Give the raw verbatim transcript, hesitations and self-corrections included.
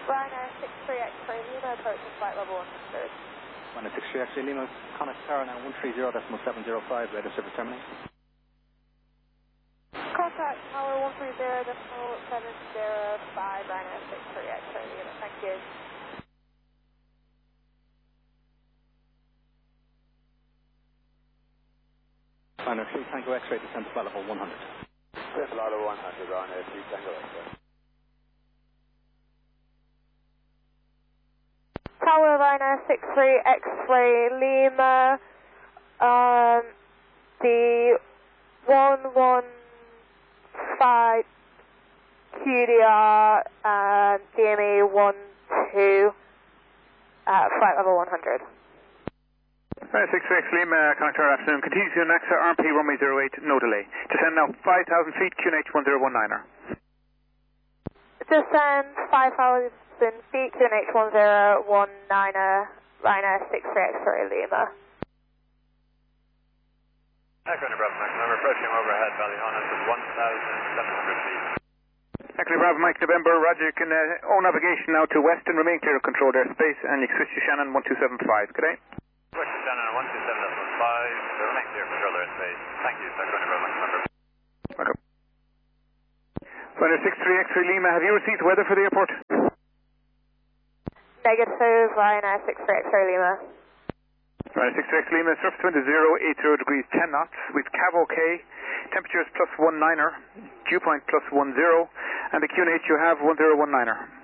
Ryanair six three X-ray Lima approaching flight level one hundred. Ryanair six three X-ray Lima, Connex Tower now one three zero decimal seven zero five, radio service terminate. Contact Tower one three zero decimal seven zero five, Ryanair six three X-ray Lima, thank you. Ryanair three Tango X-ray descend to flight level one hundred. Flight level one hundred, Ryanair three Tango X-ray. Tower Ryanair six three X-ray Lima, um, the one one five Q D R and D M E one two at flight level one hundred. Ryanair six three X Lima, connector afternoon, continue to next R M P runway zero eight, no delay. Descend now five thousand feet, Q N H one zero one niner. Descend five thousand feet, Q N H one zero one niner, Ryanair six three X-ray Lima. Echo Bravo Mike November, approaching overhead Valley Honda at one thousand seven hundred feet. Echo Bravo Mike November, roger, you can uh, own navigation now to west and remain clear of controlled airspace, and you can switch to Shannon one two seven five, good day? Switch to Shannon one two seven five, remain clear of controlled airspace. Thank you, Echo Bravo Mike November. Okay. Ryanair six three X-ray Lima, have you received weather for the airport? Negative, Ryanair six three X-ray Lima. Ryanair six three X Lima, surface wind is zero eight zero degrees ten knots, with cab okay, temperatures plus one niner, dew point plus one zero, and the Q N H you have one zero one niner.